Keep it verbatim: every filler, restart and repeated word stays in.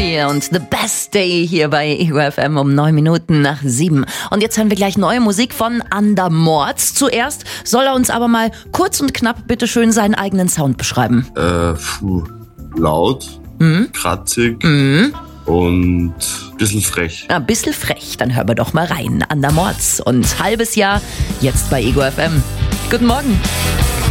Murphy und The Best Day hier bei Ego F M um neun Minuten nach sieben. Und jetzt hören wir gleich neue Musik von Andermords. Zuerst soll er uns aber mal kurz und knapp bitteschön seinen eigenen Sound beschreiben. Äh, puh, laut, Mhm. kratzig Mhm. und ein bisschen frech. Ein bisschen frech, dann hören wir doch mal rein. Andermords und halbes Jahr jetzt bei Ego F M. Guten Morgen.